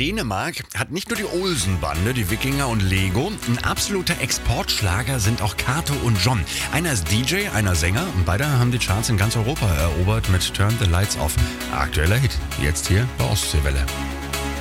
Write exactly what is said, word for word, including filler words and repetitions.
Dänemark hat nicht nur die Olsenbande, die Wikinger und Lego. Ein absoluter Exportschlager sind auch Kato und John. Einer ist D J, einer Sänger und beide haben die Charts in ganz Europa erobert mit Turn the Lights Off. Aktueller Hit, jetzt hier bei Ostseewelle.